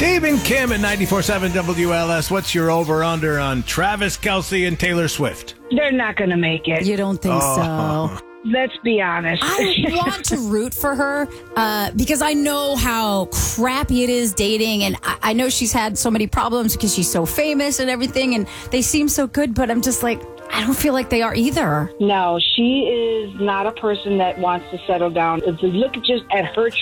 Dave and Kim at 94.7 WLS. What's your over-under on Travis Kelce and Taylor Swift? They're not going to make it. You don't think so? Let's be honest. I want to root for her because I know how crappy it is dating. And I know she's had so many problems because she's so famous and everything. And they seem so good. But I'm just like, I don't feel like they are either. No, she is not a person that wants to settle down. If you look just at her